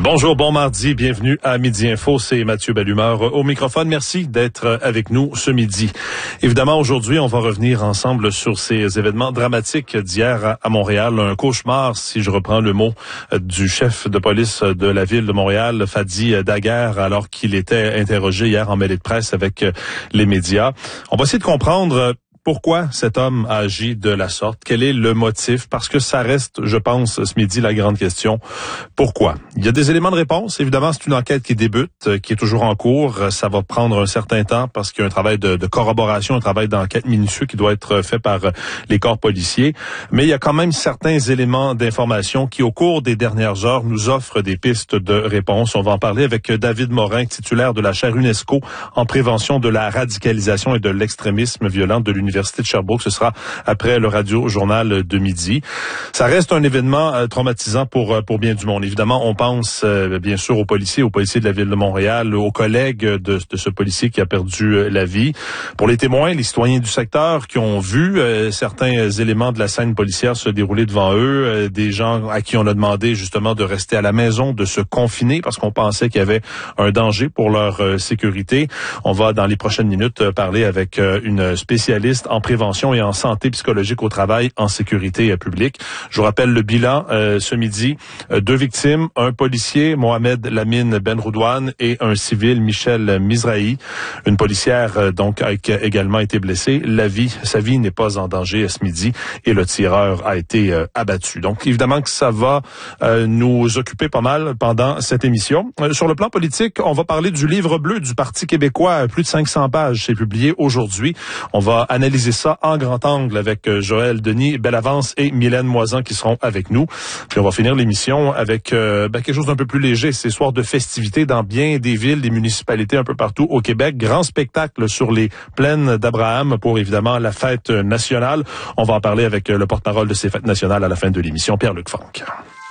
Bonjour, bon mardi, bienvenue à Midi Info, c'est Mathieu Bellumeur au microphone. Merci d'être avec nous ce midi. Évidemment, aujourd'hui, on va revenir ensemble sur ces événements dramatiques d'hier à Montréal. Un cauchemar, si je reprends le mot du chef de police de la ville de Montréal, Fadi Daguerre, alors qu'il était interrogé hier en mêlée de presse avec les médias. On va essayer de comprendre pourquoi cet homme a agi de la sorte? Quel est le motif? Parce que ça reste, je pense, ce midi, la grande question. Pourquoi? Il y a des éléments de réponse. Évidemment, c'est une enquête qui débute, qui est toujours en cours. Ça va prendre un certain temps parce qu'il y a un travail de corroboration, un travail d'enquête minutieux qui doit être fait par les corps policiers. Mais il y a quand même certains éléments d'information qui, au cours des dernières heures, nous offrent des pistes de réponse. On va en parler avec David Morin, titulaire de la chaire UNESCO en prévention de la radicalisation et de l'extrémisme violent de l'Université de Sherbrooke. Ce sera après le radio-journal de midi. Ça reste un événement traumatisant pour bien du monde. Évidemment, on pense bien sûr aux policiers de la ville de Montréal, aux collègues de ce policier qui a perdu la vie. Pour les témoins, les citoyens du secteur qui ont vu certains éléments de la scène policière se dérouler devant eux, des gens à qui on a demandé justement de rester à la maison, de se confiner parce qu'on pensait qu'il y avait un danger pour leur sécurité. On va dans les prochaines minutes parler avec une spécialiste en prévention et en santé psychologique au travail en sécurité publique. Je vous rappelle le bilan ce midi. 2 victimes, un policier, Mohamed Lamine Benroudoane, et un civil, Michel Mizrahi. Une policière donc a également été blessée. Sa vie n'est pas en danger ce midi et le tireur a été abattu. Donc évidemment que ça va nous occuper pas mal pendant cette émission. Sur le plan politique, on va parler du livre bleu du Parti québécois, plus de 500 pages, c'est publié aujourd'hui. On va analyser ça en grand angle avec Joël Denis Bellavance et Mylène Moisan qui seront avec nous. Puis on va finir l'émission avec quelque chose d'un peu plus léger. C'est soir de festivités dans bien des villes, des municipalités un peu partout au Québec. Grand spectacle sur les plaines d'Abraham pour évidemment la fête nationale. On va en parler avec le porte-parole de ces fêtes nationales à la fin de l'émission, Pierre-Luc Franck.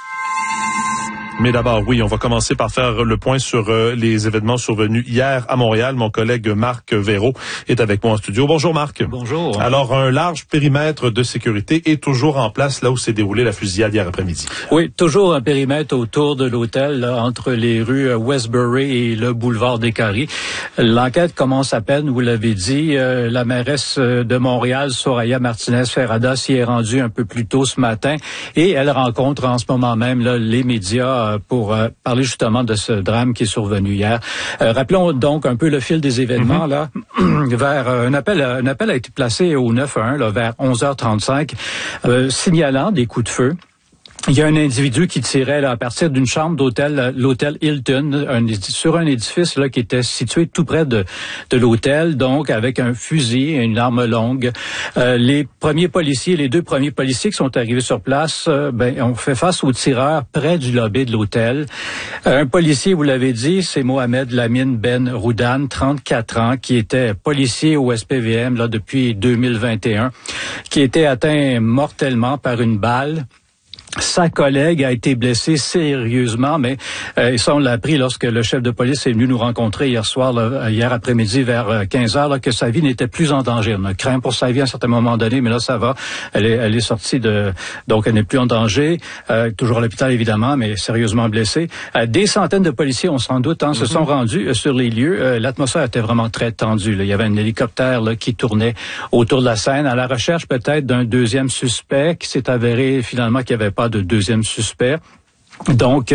Mais d'abord, oui, on va commencer par faire le point sur les événements survenus hier à Montréal. Mon collègue Marc Véraud est avec moi en studio. Bonjour Marc. Bonjour. Alors, un large périmètre de sécurité est toujours en place là où s'est déroulée la fusillade hier après-midi. Oui, toujours un périmètre autour de l'hôtel, là, entre les rues Westbury et le boulevard des Carrés. L'enquête commence à peine, vous l'avez dit. La mairesse de Montréal, Soraya Martinez-Ferrada, s'y est rendue un peu plus tôt ce matin et elle rencontre en ce moment même là, les médias pour parler justement de ce drame qui est survenu hier. Rappelons donc un peu le fil des événements. Là, vers un appel a été placé au 911 là, vers 11h35, signalant des coups de feu. Il y a un individu qui tirait là, à partir d'une chambre d'hôtel, l'hôtel Hilton, sur un édifice là qui était situé tout près de l'hôtel, donc avec un fusil et une arme longue. Les deux premiers policiers qui sont arrivés sur place, ont fait face au tireur près du lobby de l'hôtel. Un policier, vous l'avez dit, c'est Mohamed Lamine Benroudoane, 34 ans, qui était policier au SPVM là depuis 2021, qui était atteint mortellement par une balle. Sa collègue a été blessée sérieusement, mais ça on l'a appris lorsque le chef de police est venu nous rencontrer hier après-midi vers 15h, là, que sa vie n'était plus en danger. On a craint pour sa vie à un certain moment donné, mais là ça va. Elle est sortie donc elle n'est plus en danger. Toujours à l'hôpital évidemment, mais sérieusement blessée. Des centaines de policiers, on s'en doute, se sont rendus sur les lieux. L'atmosphère était vraiment très tendue. Là. Il y avait un hélicoptère là, qui tournait autour de la scène à la recherche peut-être d'un deuxième suspect qui s'est avéré finalement qu'il n'y avait pas de deuxième suspect. Donc,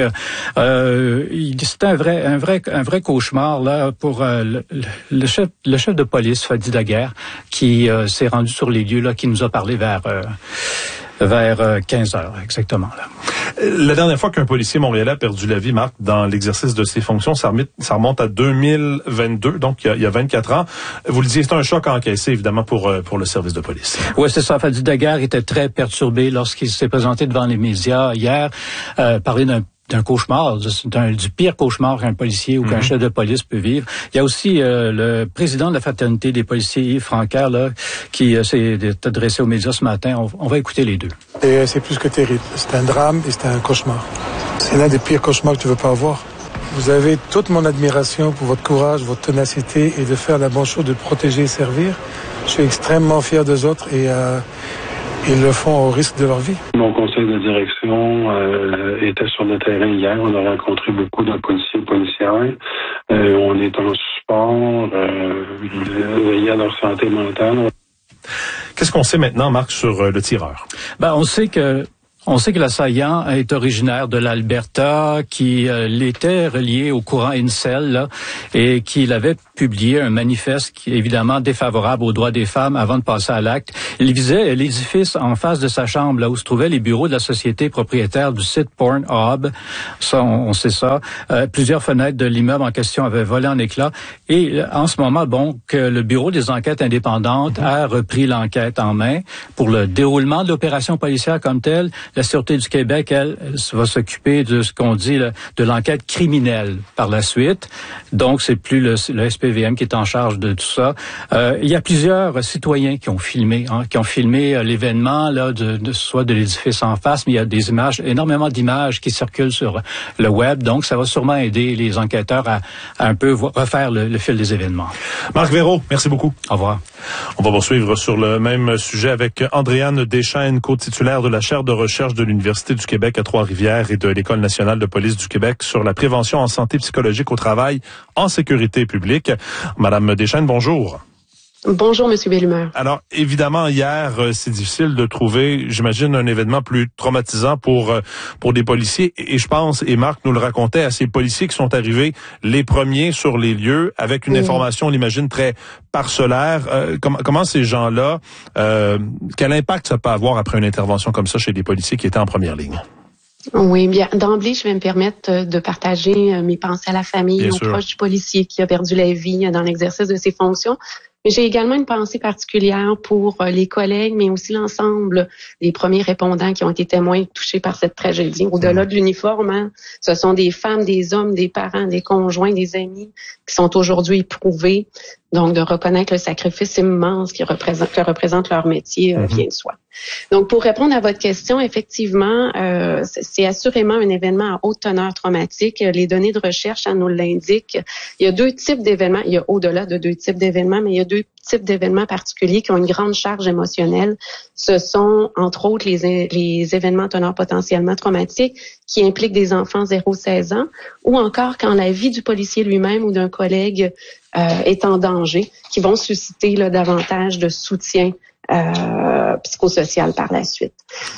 c'est un vrai cauchemar là pour le chef de police, Fadi Daguerre, qui s'est rendu sur les lieux là, qui nous a parlé vers 15 heures exactement là. La dernière fois qu'un policier montréalais a perdu la vie, Marc, dans l'exercice de ses fonctions, ça remonte à 2022, donc il y a 24 ans. Vous le disiez, c'est un choc encaissé, évidemment, pour le service de police. Oui, c'est ça. Fadi Daguerre était très perturbé lorsqu'il s'est présenté devant les médias hier, parler d'un cauchemar, du pire cauchemar qu'un policier ou qu'un chef de police peut vivre. Il y a aussi le président de la fraternité des policiers, Yves Francaire, là, qui s'est adressé aux médias ce matin. On va écouter les deux. Et c'est plus que terrible. C'est un drame et c'est un cauchemar. C'est l'un des pires cauchemars que tu veux pas avoir. Vous avez toute mon admiration pour votre courage, votre ténacité et de faire la bonne chose, de protéger et servir. Je suis extrêmement fier d'eux autres et Ils le font au risque de leur vie. Mon conseil de direction était sur le terrain hier. On a rencontré beaucoup de policiers et policières. On est en support, veiller à leur santé mentale. Qu'est-ce qu'on sait maintenant, Marc, sur le tireur? On sait que l'assaillant est originaire de l'Alberta, qui l'était relié au courant incel, là, et qu'il avait publié un manifeste qui est évidemment défavorable aux droits des femmes avant de passer à l'acte. Il visait l'édifice en face de sa chambre, là où se trouvaient les bureaux de la société propriétaire du site Pornhub. Ça, on sait ça. Plusieurs fenêtres de l'immeuble en question avaient volé en éclats. Et en ce moment, que le Bureau des enquêtes indépendantes a repris l'enquête en main pour le déroulement de l'opération policière comme telle. La Sûreté du Québec, elle va s'occuper de ce qu'on dit de l'enquête criminelle par la suite. Donc, c'est plus le SPVM qui est en charge de tout ça. Il y a plusieurs citoyens qui ont filmé l'événement là, soit de l'édifice en face, mais il y a des images, énormément d'images qui circulent sur le web. Donc, ça va sûrement aider les enquêteurs à un peu refaire le fil des événements. Marc Veyreau, merci beaucoup. Au revoir. On va poursuivre sur le même sujet avec Andréane Deschênes, co-titulaire de la chaire de recherche de l'Université du Québec à Trois-Rivières et de l'École nationale de police du Québec sur la prévention en santé psychologique au travail en sécurité publique. Madame Deschênes, bonjour. Bonjour, Monsieur Bellumeur. Alors, évidemment, hier, c'est difficile de trouver, j'imagine, un événement plus traumatisant pour des policiers. Et je pense, et Marc nous le racontait, à ces policiers qui sont arrivés les premiers sur les lieux avec une information, on l'imagine, très parcellaire. Comment ces gens-là, quel impact ça peut avoir après une intervention comme ça chez des policiers qui étaient en première ligne? Oui, bien, d'emblée, je vais me permettre de partager mes pensées à la famille, bien aux sûr. proches du policier qui a perdu la vie dans l'exercice de ses fonctions. Mais j'ai également une pensée particulière pour les collègues, mais aussi l'ensemble des premiers répondants qui ont été témoins touchés par cette tragédie. Au-delà de l'uniforme, ce sont des femmes, des hommes, des parents, des conjoints, des amis qui sont aujourd'hui éprouvés. Donc, de reconnaître le sacrifice immense que représente leur métier vient de soi. Donc, pour répondre à votre question, effectivement, c'est assurément un événement à haute teneur traumatique. Les données de recherche nous l'indiquent. Il y a deux types d'événements. Il y a au-delà de deux types d'événements, mais il y a deux types d'événements particuliers qui ont une grande charge émotionnelle. Ce sont, entre autres, les événements à teneur potentiellement traumatique qui impliquent des enfants 0-16 ans, ou encore quand la vie du policier lui-même ou d'un collègue est en danger, qui vont susciter davantage de soutien psychosocial par la suite.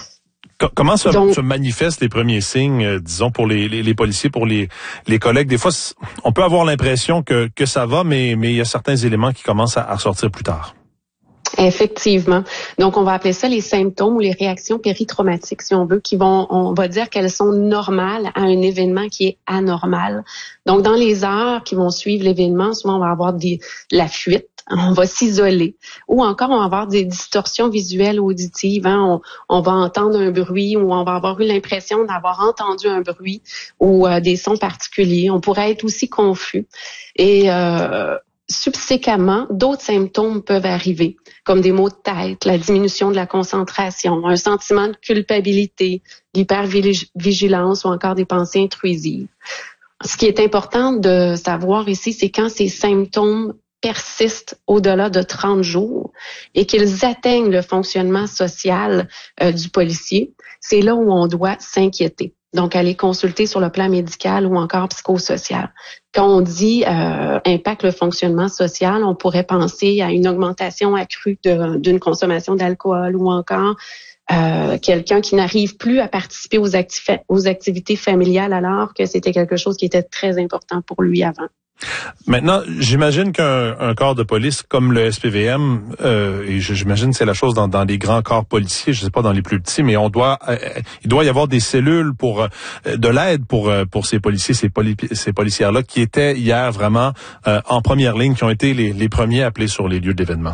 Comment se manifestent les premiers signes, disons, pour les policiers, pour les collègues? Des fois, on peut avoir l'impression que ça va, mais il y a certains éléments qui commencent à ressortir plus tard. Effectivement. Donc, on va appeler ça les symptômes ou les réactions péritraumatiques, si on veut, on va dire qu'elles sont normales à un événement qui est anormal. Donc, dans les heures qui vont suivre l'événement, souvent, on va avoir la fuite. On va s'isoler. Ou encore, on va avoir des distorsions visuelles ou auditives. On va entendre un bruit ou on va avoir eu l'impression d'avoir entendu un bruit ou des sons particuliers. On pourrait être aussi confus. Et subséquemment, d'autres symptômes peuvent arriver, comme des maux de tête, la diminution de la concentration, un sentiment de culpabilité, l'hypervigilance ou encore des pensées intrusives. Ce qui est important de savoir ici, c'est quand ces symptômes persistent au-delà de 30 jours et qu'ils atteignent le fonctionnement social du policier, c'est là où on doit s'inquiéter. Donc, aller consulter sur le plan médical ou encore psychosocial. Quand on dit impacte le fonctionnement social, on pourrait penser à une augmentation accrue d'une consommation d'alcool ou encore quelqu'un qui n'arrive plus à participer aux activités familiales alors que c'était quelque chose qui était très important pour lui avant. Maintenant, j'imagine qu'un corps de police comme le SPVM, et j'imagine que c'est la chose dans les grands corps policiers, je sais pas dans les plus petits, mais il doit y avoir des cellules pour de l'aide pour ces policiers, ces policières-là qui étaient hier vraiment en première ligne, qui ont été les premiers appelés sur les lieux d'événement.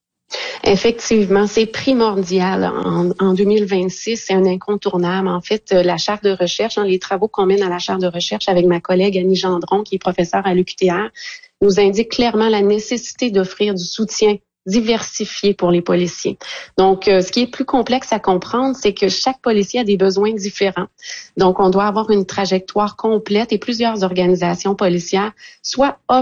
Effectivement, c'est primordial. En 2026, c'est un incontournable. En fait, la chaire de recherche, les travaux qu'on mène à la chaire de recherche avec ma collègue Annie Gendron, qui est professeure à l'UQTR, nous indique clairement la nécessité d'offrir du soutien diversifié pour les policiers. Donc, ce qui est plus complexe à comprendre, c'est que chaque policier a des besoins différents. Donc, on doit avoir une trajectoire complète et plusieurs organisations policières soit offrent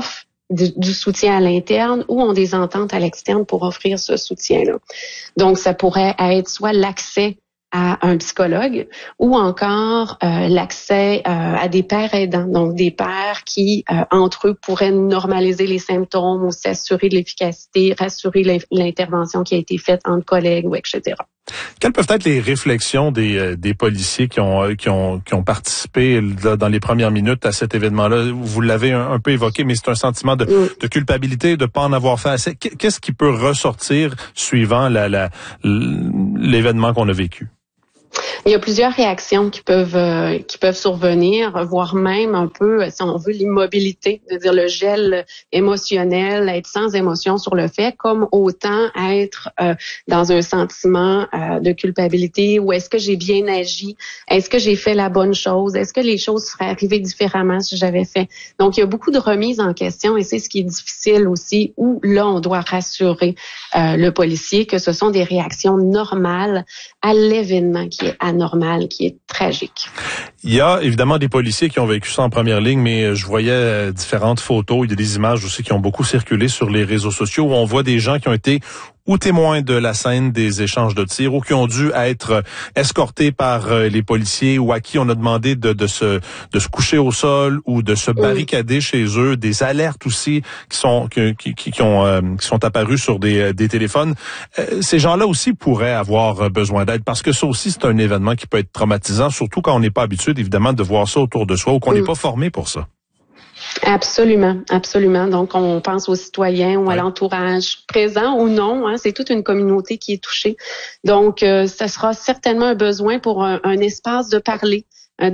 du soutien à l'interne ou ont des ententes à l'externe pour offrir ce soutien-là. Donc, ça pourrait être soit l'accès à un psychologue ou encore l'accès à des pairs aidants, donc des pairs qui, entre eux, pourraient normaliser les symptômes ou s'assurer de l'efficacité, rassurer l'intervention qui a été faite entre collègues ou etc. Quelles peuvent être les réflexions des policiers qui ont participé là, dans les premières minutes à cet événement-là? Vous l'avez un peu évoqué, mais c'est un sentiment de culpabilité de pas en avoir fait assez. Qu'est-ce qui peut ressortir suivant l'événement qu'on a vécu? Il y a plusieurs réactions qui peuvent survenir, voire même un peu, si on veut, l'immobilité, c'est-à-dire le gel émotionnel, être sans émotion sur le fait, comme autant être dans un sentiment de culpabilité, ou est-ce que j'ai bien agi, est-ce que j'ai fait la bonne chose, est-ce que les choses seraient arrivées différemment si j'avais fait. Donc, il y a beaucoup de remises en question et c'est ce qui est difficile aussi, où là, on doit rassurer le policier que ce sont des réactions normales à l'événement qui est anormal, qui est tragique. Il y a évidemment des policiers qui ont vécu ça en première ligne, mais je voyais différentes photos. Il y a des images aussi qui ont beaucoup circulé sur les réseaux sociaux où on voit des gens qui ont été ou témoins de la scène des échanges de tirs ou qui ont dû être escortés par les policiers ou à qui on a demandé de se coucher au sol ou de se barricader chez eux, des alertes aussi qui sont apparues sur des téléphones. Ces gens-là aussi pourraient avoir besoin d'aide parce que ça aussi c'est un événement qui peut être traumatisant, surtout quand on n'est pas habitué évidemment de voir ça autour de soi ou qu'on n'est pas formé pour ça. Absolument, absolument. Donc, on pense aux citoyens ou à l'entourage présent ou non. C'est toute une communauté qui est touchée. Donc, ça sera certainement un besoin pour un espace de parler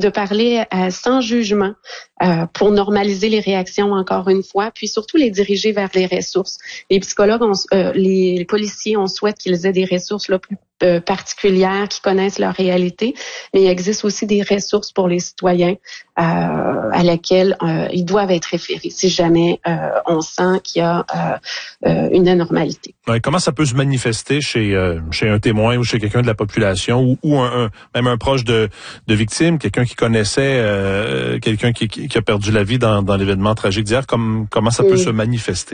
sans jugement pour normaliser les réactions encore une fois, puis surtout les diriger vers les ressources. Les psychologues, les policiers, on souhaite qu'ils aient des ressources là plus particulières, qui connaissent leur réalité, mais il existe aussi des ressources pour les citoyens à laquelle ils doivent être référés si jamais on sent qu'il y a une anormalité. Comment ça peut se manifester chez un témoin ou chez quelqu'un de la population ou même un proche de victime, quelqu'un qui connaissait quelqu'un qui a perdu la vie dans l'événement tragique d'hier, comment ça peut se manifester?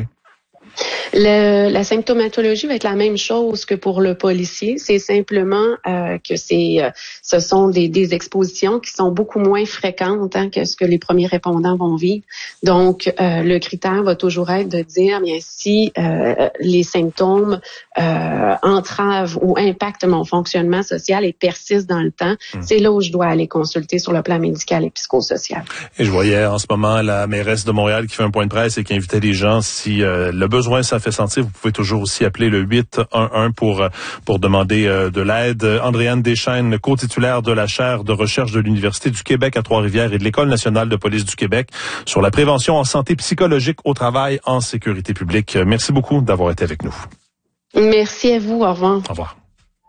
La symptomatologie va être la même chose que pour le policier. C'est simplement que ce sont des expositions qui sont beaucoup moins fréquentes que ce que les premiers répondants vont vivre. Donc, le critère va toujours être de dire, bien, si les symptômes entravent ou impactent mon fonctionnement social et persistent dans le temps, c'est là où je dois aller consulter sur le plan médical et psychosocial. Et je voyais en ce moment la mairesse de Montréal qui fait un point de presse et qui invitait les gens, si le besoin ça fait sentir, vous pouvez toujours aussi appeler le 811 pour demander de l'aide. Andréane Deschênes, co-titulaire de la chaire de recherche de l'Université du Québec à Trois-Rivières et de l'École nationale de police du Québec sur la prévention en santé psychologique au travail en sécurité publique. Merci beaucoup d'avoir été avec nous. Merci à vous. Au revoir. Au revoir.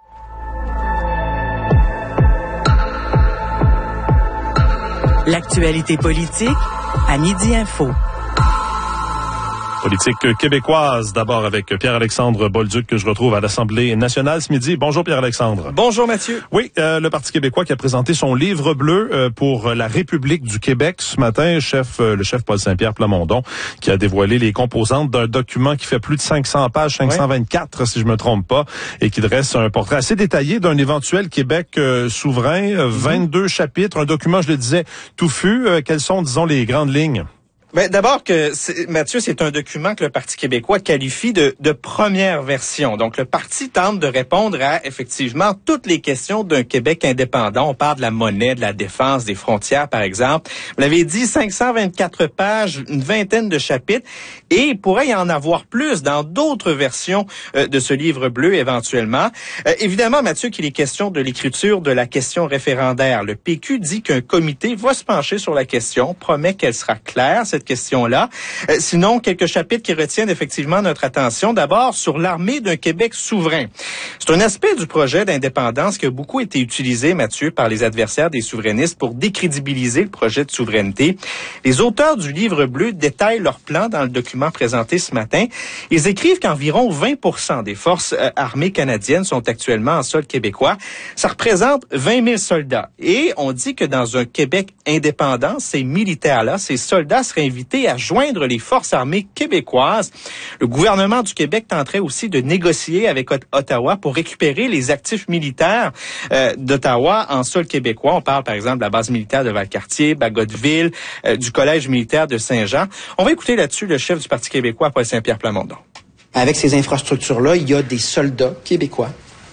L'actualité politique à Midi Info. Politique québécoise, d'abord avec Pierre-Alexandre Bolduc que je retrouve à l'Assemblée nationale ce midi. Bonjour Pierre-Alexandre. Bonjour Mathieu. Oui, le Parti québécois qui a présenté son livre bleu pour la République du Québec ce matin. Le chef Paul Saint-Pierre Plamondon qui a dévoilé les composantes d'un document qui fait plus de 500 pages, 524 si je me trompe pas, et qui dresse un portrait assez détaillé d'un éventuel Québec souverain. 22 chapitres, un document, je le disais, touffu. Quelles sont, disons, les grandes lignes? Ben, d'abord Mathieu, c'est un document que le Parti québécois qualifie de première version. Donc, le parti tente de répondre à, effectivement, toutes les questions d'un Québec indépendant. On parle de la monnaie, de la défense, des frontières, par exemple. Vous l'avez dit, 524 pages, une vingtaine de chapitres. Et il pourrait y en avoir plus dans d'autres versions de ce livre bleu, éventuellement. Évidemment, Mathieu, qu'il est question de l'écriture de la question référendaire. Le PQ dit qu'un comité va se pencher sur la question, promet qu'elle sera claire, cette question-là. Sinon, quelques chapitres qui retiennent effectivement notre attention. D'abord, sur l'armée d'un Québec souverain. C'est un aspect du projet d'indépendance qui a beaucoup été utilisé, Mathieu, par les adversaires des souverainistes pour décrédibiliser le projet de souveraineté. Les auteurs du livre bleu détaillent leur plan dans le document présenté ce matin. Ils écrivent qu'environ 20% des forces armées canadiennes sont actuellement en sol québécois. Ça représente 20 000 soldats. Et on dit que dans un Québec indépendant, ces militaires-là, ces soldats seraient invité à joindre les forces armées québécoises. Le gouvernement du Québec tenterait aussi de négocier avec Ottawa pour récupérer les actifs militaires d'Ottawa en sol québécois. On parle par exemple de la base militaire de Valcartier, Bagotville, du collège militaire de Saint-Jean. On va écouter là-dessus le chef du Parti québécois, Paul Saint-Pierre Plamondon. Avec ces infrastructures-là, il y a des soldats québécois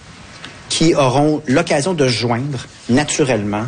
qui auront l'occasion de joindre naturellement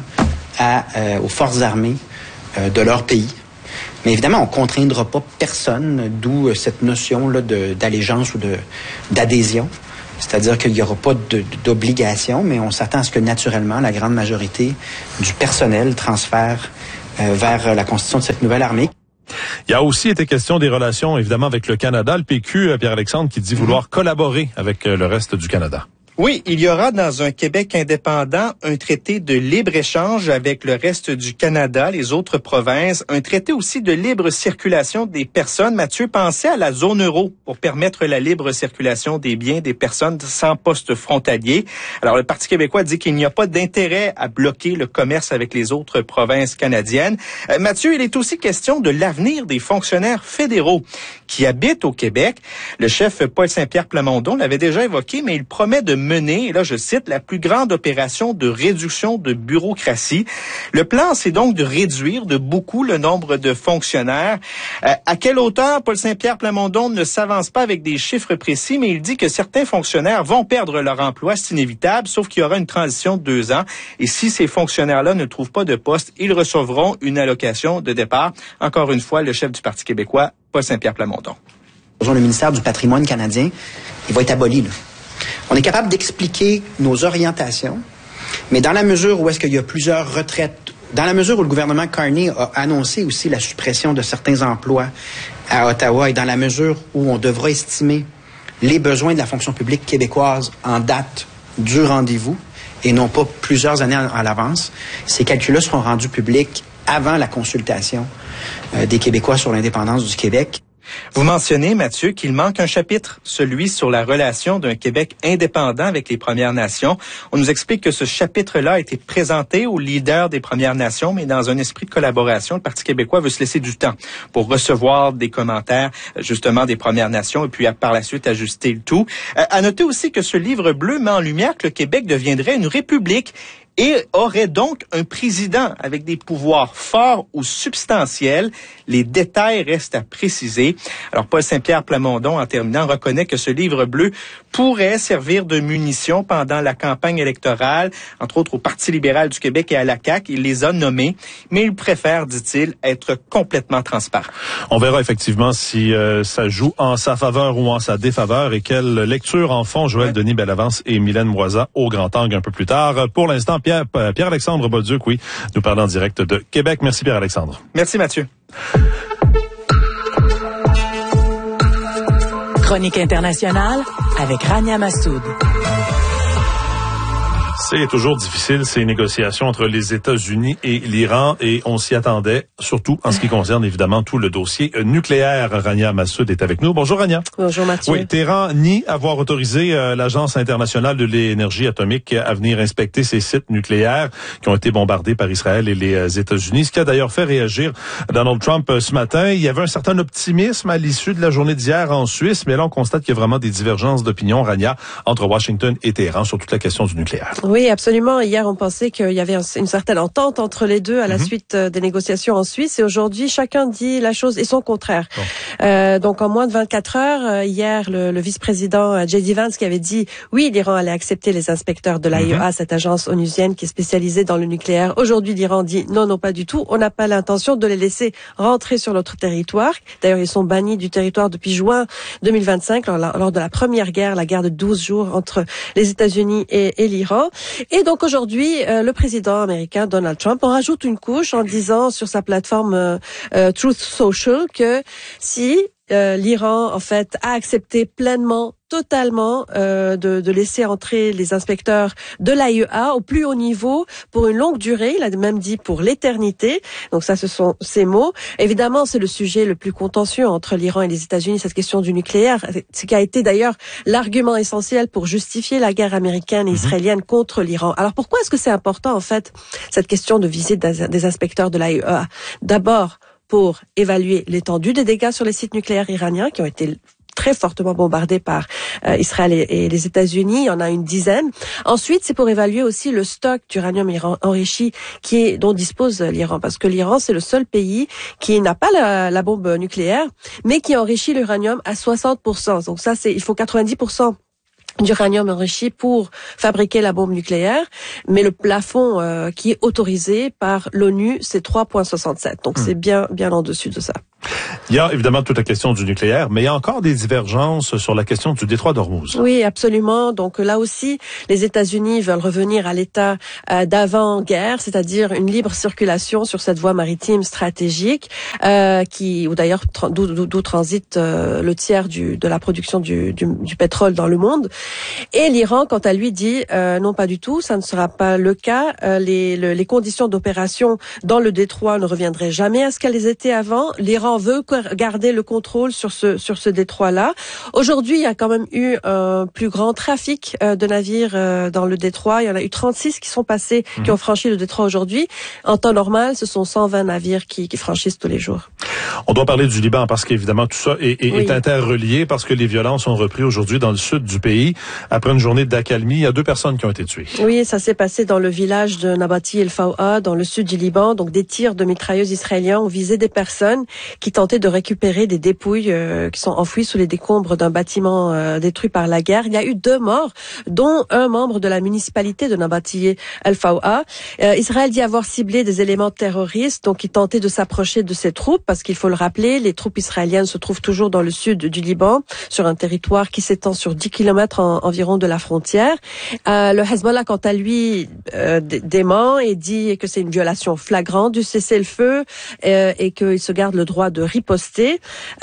aux forces armées de leur pays. Mais évidemment, on ne contraindra pas personne, d'où cette notion là d'allégeance ou d'adhésion. C'est-à-dire qu'il n'y aura pas d'obligation, mais on s'attend à ce que naturellement, la grande majorité du personnel transfère vers la constitution de cette nouvelle armée. Il y a aussi été question des relations, évidemment, avec le Canada. Le PQ, Pierre-Alexandre, qui dit vouloir collaborer avec le reste du Canada. Oui, il y aura dans un Québec indépendant un traité de libre-échange avec le reste du Canada, les autres provinces, un traité aussi de libre circulation des personnes. Mathieu, pensez à la zone euro pour permettre la libre circulation des biens des personnes sans poste frontalier. Alors, le Parti québécois dit qu'il n'y a pas d'intérêt à bloquer le commerce avec les autres provinces canadiennes. Mathieu, il est aussi question de l'avenir des fonctionnaires fédéraux qui habitent au Québec. Le chef Paul Saint-Pierre Plamondon l'avait déjà évoqué, mais il promet de mener, et là je cite, la plus grande opération de réduction de bureaucratie. Le plan, c'est donc de réduire de beaucoup le nombre de fonctionnaires. À quelle hauteur? Paul Saint-Pierre Plamondon ne s'avance pas avec des chiffres précis, mais il dit que certains fonctionnaires vont perdre leur emploi, c'est inévitable, sauf qu'il y aura une transition de 2 ans. Et si ces fonctionnaires-là ne trouvent pas de poste, ils recevront une allocation de départ. Encore une fois, le chef du Parti québécois, Paul Saint-Pierre Plamondon. Le ministère du patrimoine canadien, il va être aboli, là. On est capable d'expliquer nos orientations, mais dans la mesure où est-ce qu'il y a plusieurs retraites, dans la mesure où le gouvernement Carney a annoncé aussi la suppression de certains emplois à Ottawa et dans la mesure où on devra estimer les besoins de la fonction publique québécoise en date du rendez-vous et non pas plusieurs années à l'avance, ces calculs-là seront rendus publics avant la consultation des Québécois sur l'indépendance du Québec. Vous mentionnez, Mathieu, qu'il manque un chapitre, celui sur la relation d'un Québec indépendant avec les Premières Nations. On nous explique que ce chapitre-là a été présenté aux leaders des Premières Nations, mais dans un esprit de collaboration, le Parti québécois veut se laisser du temps pour recevoir des commentaires, justement, des Premières Nations et puis par la suite ajuster le tout. À noter aussi que ce livre bleu met en lumière que le Québec deviendrait une république et aurait donc un président avec des pouvoirs forts ou substantiels. Les détails restent à préciser. Alors, Paul Saint-Pierre Plamondon, en terminant, reconnaît que ce livre bleu pourrait servir de munition pendant la campagne électorale, entre autres au Parti libéral du Québec et à la CAQ. Il les a nommés, mais il préfère, dit-il, être complètement transparent. On verra effectivement si ça joue en sa faveur ou en sa défaveur et quelle lecture en font Joël Denis Bellavance et Mylène Moisa au grand angle un peu plus tard. Pour l'instant, Pierre-Alexandre Bolduc, oui, nous parlons en direct de Québec. Merci Pierre-Alexandre. Merci Mathieu. Chronique internationale avec Rania Massoud. C'est toujours difficile, ces négociations entre les États-Unis et l'Iran, et on s'y attendait, surtout en ce qui concerne évidemment tout le dossier nucléaire. Rania Massoud est avec nous. Bonjour Rania. Bonjour Mathieu. Oui, Téhéran nie avoir autorisé l'Agence internationale de l'énergie atomique à venir inspecter ces sites nucléaires qui ont été bombardés par Israël et les États-Unis, ce qui a d'ailleurs fait réagir Donald Trump ce matin. Il y avait un certain optimisme à l'issue de la journée d'hier en Suisse, mais là on constate qu'il y a vraiment des divergences d'opinion, Rania, entre Washington et Téhéran sur toute la question du nucléaire. Oui, absolument. Hier, on pensait qu'il y avait une certaine entente entre les deux à la suite des négociations en Suisse. Et aujourd'hui, chacun dit la chose et son contraire. Bon. Donc, en moins de 24 heures, hier, le vice-président J.D. Vance qui avait dit oui, l'Iran allait accepter les inspecteurs de l'AIEA, cette agence onusienne qui est spécialisée dans le nucléaire. Aujourd'hui, l'Iran dit non, pas du tout. On n'a pas l'intention de les laisser rentrer sur notre territoire. D'ailleurs, ils sont bannis du territoire depuis juin 2025, lors de la première guerre, la guerre de 12 jours entre les États-Unis et l'Iran. Et donc aujourd'hui, le président américain Donald Trump en rajoute une couche en disant sur sa plateforme Truth Social que si l'Iran en fait a accepté pleinement, totalement de laisser entrer les inspecteurs de l'AIEA au plus haut niveau pour une longue durée, il a même dit pour l'éternité. Donc ça, ce sont ses mots. Évidemment, c'est le sujet le plus contentieux entre l'Iran et les États-Unis, cette question du nucléaire, ce qui a été d'ailleurs l'argument essentiel pour justifier la guerre américaine et israélienne contre l'Iran. Alors pourquoi est-ce que c'est important en fait cette question de visite des inspecteurs de l'AIEA? D'abord, pour évaluer l'étendue des dégâts sur les sites nucléaires iraniens qui ont été très fortement bombardés par Israël et les États-Unis. Il y en a une dizaine. Ensuite, c'est pour évaluer aussi le stock d'uranium enrichi dont dispose l'Iran. Parce que l'Iran, c'est le seul pays qui n'a pas la bombe nucléaire, mais qui enrichit l'uranium à 60%. Donc ça, il faut 90% d'uranium enrichi pour fabriquer la bombe nucléaire, mais le plafond qui est autorisé par l'ONU, c'est 3,67. Donc c'est bien en dessus de ça. Il y a évidemment toute la question du nucléaire, mais il y a encore des divergences sur la question du détroit d'Ormuz. Oui, absolument. Donc là aussi, les États-Unis veulent revenir à l'état d'avant-guerre, c'est-à-dire une libre circulation sur cette voie maritime stratégique, où d'ailleurs d'où transite le tiers de la production du pétrole dans le monde. Et l'Iran, quant à lui, dit non, pas du tout, ça ne sera pas le cas. Les conditions d'opération dans le détroit ne reviendraient jamais à ce qu'elles étaient avant. L'Iran veut garder le contrôle sur ce détroit-là. Aujourd'hui, il y a quand même eu un plus grand trafic de navires dans le détroit. Il y en a eu 36 qui sont passés, qui ont franchi le détroit aujourd'hui. En temps normal, ce sont 120 navires qui franchissent tous les jours. On doit parler du Liban parce qu'évidemment tout ça est interrelié, parce que les violences ont repris aujourd'hui dans le sud du pays. Après une journée d'accalmie, il y a 2 personnes qui ont été tuées. Oui, ça s'est passé dans le village de Nabati el-Fawa, dans le sud du Liban. Donc des tirs de mitrailleuses israéliens ont visé des personnes qui tentaient de récupérer des dépouilles qui sont enfouies sous les décombres d'un bâtiment détruit par la guerre. Il y a eu 2 morts, dont un membre de la municipalité de Nabati el-Fawa. Israël dit avoir ciblé des éléments terroristes, donc qui tentaient de s'approcher de ses troupes, parce qu'il faut le rappeler, les troupes israéliennes se trouvent toujours dans le sud du Liban, sur un territoire qui s'étend sur 10 kilomètres environ de la frontière. Le Hezbollah, quant à lui, dément et dit que c'est une violation flagrante du cessez-le-feu et qu'il se garde le droit de riposter.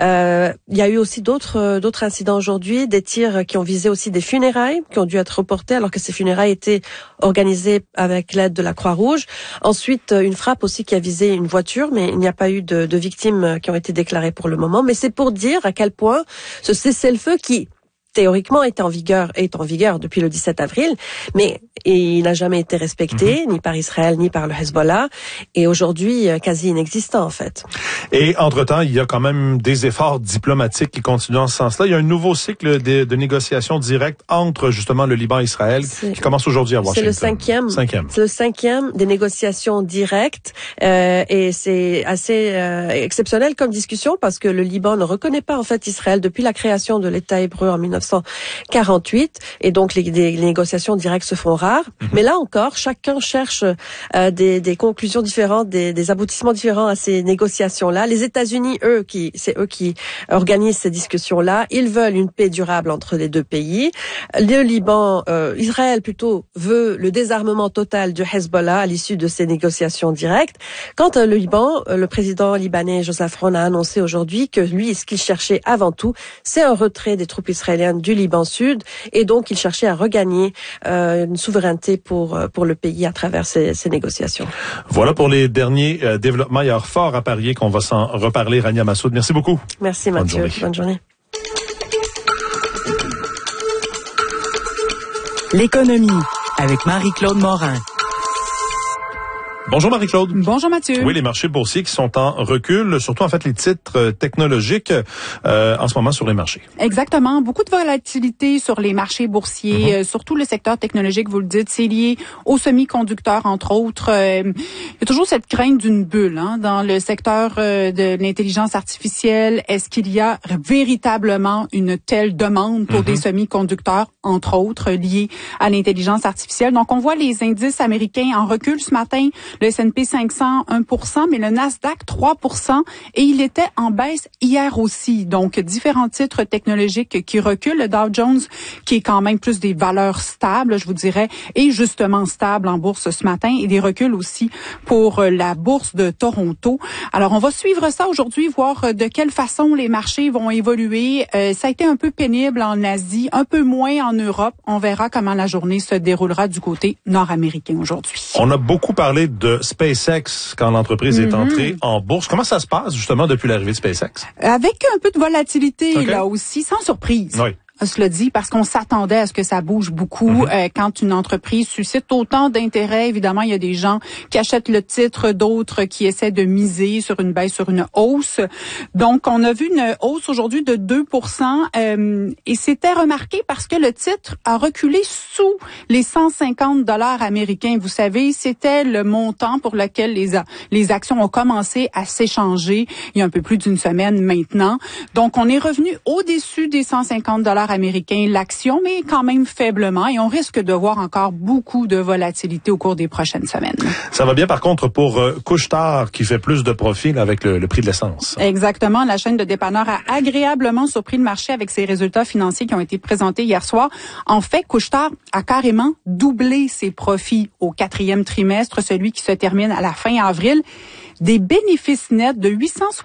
Il y a eu aussi d'autres incidents aujourd'hui, des tirs qui ont visé aussi des funérailles, qui ont dû être reportés alors que ces funérailles étaient organisées avec l'aide de la Croix-Rouge. Ensuite, une frappe aussi qui a visé une voiture, mais il n'y a pas eu de victimes qui ont été déclarées pour le moment. Mais c'est pour dire à quel point ce cessez-le-feu qui théoriquement est en vigueur depuis le 17 avril, mais il n'a jamais été respecté, ni par Israël, ni par le Hezbollah, et aujourd'hui, quasi inexistant, en fait. Et entre-temps, il y a quand même des efforts diplomatiques qui continuent dans ce sens-là. Il y a un nouveau cycle de négociations directes entre, justement, le Liban et Israël, qui commence aujourd'hui à Washington. C'est le 5e. C'est le 5e des négociations directes, et c'est assez exceptionnel comme discussion, parce que le Liban ne reconnaît pas, en fait, Israël depuis la création de l'État hébreu en 1948, et donc les négociations directes se font rares. Mais là encore, chacun cherche des conclusions différentes, des aboutissements différents à ces négociations-là. Les États-Unis, c'est eux qui organisent ces discussions-là. Ils veulent une paix durable entre les 2 pays. Le Liban, Israël plutôt, veut le désarmement total du Hezbollah à l'issue de ces négociations directes. Quant au Liban, le président libanais Joseph Aoun a annoncé aujourd'hui que lui, ce qu'il cherchait avant tout, c'est un retrait des troupes israéliennes du Liban Sud, et donc il cherchait à regagner une souveraineté pour le pays à travers ces négociations. Voilà pour les derniers développements. Il y a fort à parier qu'on va s'en reparler. Rania Massoud, merci beaucoup. Merci Mathieu. Bonne journée. L'économie avec Marie-Claude Morin. Bonjour Marie-Claude. Bonjour Mathieu. Oui, les marchés boursiers qui sont en recul, surtout en fait les titres technologiques en ce moment sur les marchés. Exactement. Beaucoup de volatilité sur les marchés boursiers, surtout le secteur technologique, vous le dites, c'est lié aux semi-conducteurs, entre autres. Il y a toujours cette crainte d'une bulle dans le secteur de l'intelligence artificielle. Est-ce qu'il y a véritablement une telle demande pour des semi-conducteurs, entre autres, liés à l'intelligence artificielle? Donc, on voit les indices américains en recul ce matin. Le S&P 500, 1%, mais le Nasdaq, 3%. Et il était en baisse hier aussi. Donc, différents titres technologiques qui reculent. Le Dow Jones, qui est quand même plus des valeurs stables, je vous dirais, et justement stable en bourse ce matin. Et des reculs aussi pour la bourse de Toronto. Alors, on va suivre ça aujourd'hui, voir de quelle façon les marchés vont évoluer. Ça a été un peu pénible en Asie, un peu moins en Europe. On verra comment la journée se déroulera du côté nord-américain aujourd'hui. On a beaucoup parlé de SpaceX quand l'entreprise est entrée en bourse. Comment ça se passe justement depuis l'arrivée de SpaceX? Avec un peu de volatilité là aussi, sans surprise. Oui. cela dit, parce qu'on s'attendait à ce que ça bouge beaucoup quand une entreprise suscite autant d'intérêt. Évidemment, il y a des gens qui achètent le titre, d'autres qui essaient de miser sur une baisse, sur une hausse. Donc, on a vu une hausse aujourd'hui de 2%, et c'était remarqué parce que le titre a reculé sous les 150 $ américains. Vous savez, c'était le montant pour lequel les actions ont commencé à s'échanger il y a un peu plus d'une semaine maintenant. Donc, on est revenu au-dessus des 150 $ américains l'action, mais quand même faiblement, et on risque de voir encore beaucoup de volatilité au cours des prochaines semaines. Ça va bien par contre pour Couche-Tard qui fait plus de profit là, avec le prix de l'essence. Exactement. La chaîne de dépanneurs a agréablement surpris le marché avec ses résultats financiers qui ont été présentés hier soir. En fait, Couche-Tard a carrément doublé ses profits au 4e trimestre, celui qui se termine à la fin avril. Des bénéfices nets de 860